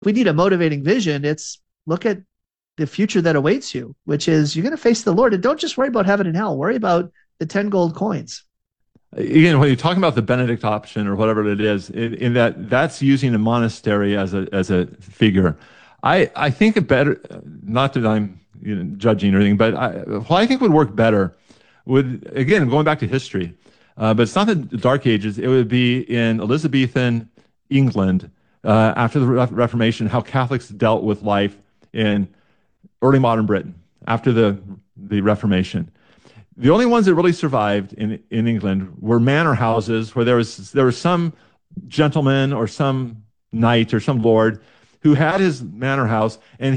we need a motivating vision, it's look at the future that awaits you, which is you're going to face the Lord. And don't just worry about heaven and hell. Worry about the 10 gold coins. Again, when you're talking about the Benedict option or whatever it is, in that that's using a monastery as a figure. I think it better, not that I'm judging or anything, but what I think would work better would, again, going back to history, but it's not the Dark Ages. It would be in Elizabethan England after the Reformation, how Catholics dealt with life in early modern Britain after the Reformation. The only ones that really survived in England were manor houses where there was some gentleman or some knight or some lord who had his manor house, and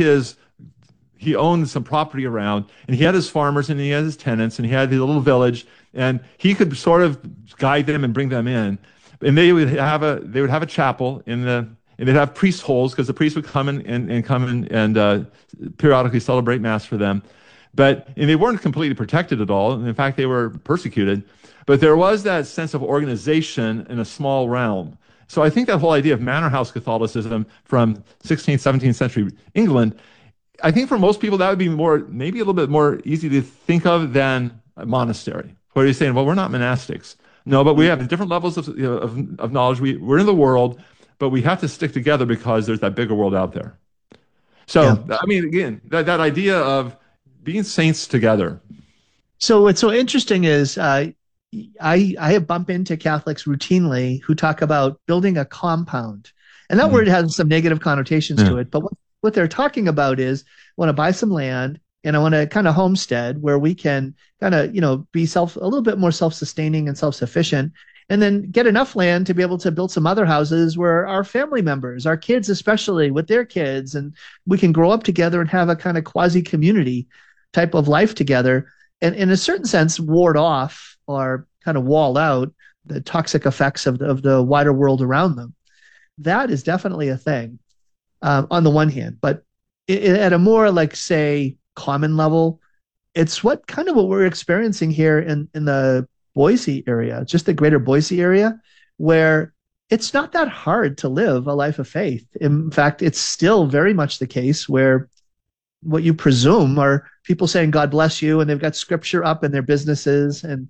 he owned some property around, and he had his farmers and he had his tenants and he had his little village, and he could sort of guide them and bring them in. And they would have a chapel and they'd have priest holes because the priest would come in and periodically celebrate mass for them. And they weren't completely protected at all. And in fact, they were persecuted. But there was that sense of organization in a small realm. So I think that whole idea of manor house Catholicism from 16th, 17th century England, I think for most people that would be maybe a little bit more easy to think of than a monastery. Where you're saying, well, we're not monastics. No, but we have different levels of knowledge. We're in the world, but we have to stick together because there's that bigger world out there. So, yeah. I mean, again, that idea of being saints together. So what's so interesting is I bump into Catholics routinely who talk about building a compound. And that word has some negative connotations to it. But what they're talking about is I want to buy some land and I want to kind of homestead where we can kind of, be a little bit more self-sustaining and self-sufficient, and then get enough land to be able to build some other houses where our family members, our kids especially, with their kids, and we can grow up together and have a kind of quasi-community type of life together, and in a certain sense ward off or kind of wall out the toxic effects of the wider world around them. That is definitely a thing on the one hand, but at a more say common level, it's what we're experiencing here in the Boise area, just the greater Boise area, where it's not that hard to live a life of faith. In fact, it's still very much the case where what you presume are people saying God bless you, and they've got scripture up in their businesses, and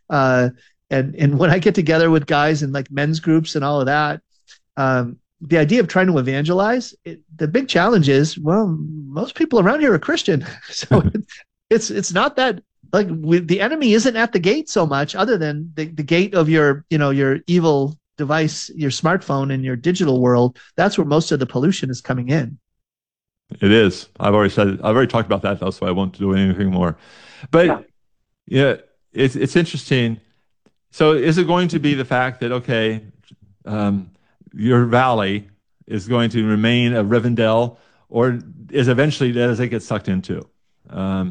when I get together with guys in men's groups and all of that, the idea of trying to evangelize, the big challenge is, well, most people around here are Christian, so it's not that the enemy isn't at the gate so much, other than the gate of your evil device, your smartphone, and your digital world. That's where most of the pollution is coming in. It is. I've already talked about that though, so I won't do anything more. But yeah, it's interesting. So is it going to be the fact that, okay, your valley is going to remain a Rivendell, or is eventually as it gets sucked into? I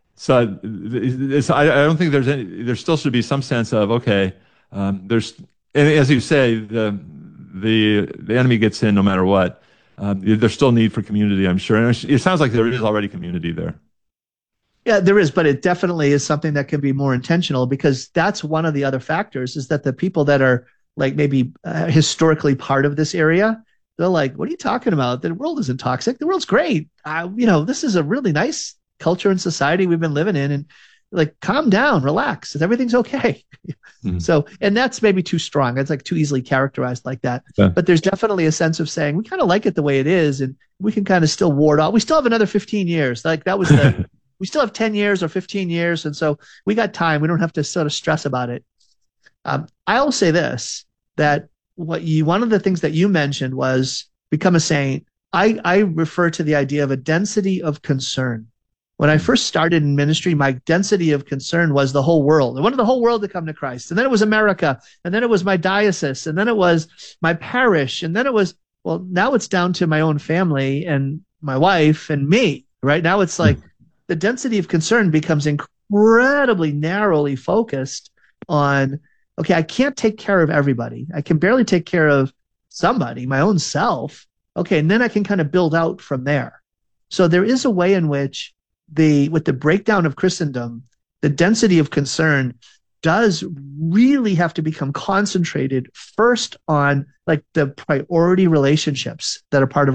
don't think there still should be some sense of, okay, and as you say, the enemy gets in no matter what. There's still need for community, I'm sure. And it sounds like there is already community there. Yeah, there is, but it definitely is something that can be more intentional, because that's one of the other factors, is that the people that are maybe historically part of this area, they're like, what are you talking about? The world isn't toxic. The world's great. This is a really nice culture and society we've been living in, and calm down, relax, everything's okay. So, and that's maybe too strong. It's too easily characterized like that. Yeah. But there's definitely a sense of saying we kind of like it the way it is, and we can kind of still ward off. We still have another 15 years. That was we still have 10 years or 15 years. And so we got time. We don't have to sort of stress about it. I will say this, that one of the things that you mentioned was become a saint. I refer to the idea of a density of concern. When I first started in ministry, my density of concern was the whole world. I wanted the whole world to come to Christ. And then it was America. And then it was my diocese. And then it was my parish. And then it was, well, now it's down to my own family and my wife and me. Right now it's the density of concern becomes incredibly narrowly focused on, okay, I can't take care of everybody. I can barely take care of somebody, my own self. Okay, and then I can kind of build out from there. So there is a way in which with the breakdown of Christendom, the density of concern does really have to become concentrated first on the priority relationships that are part of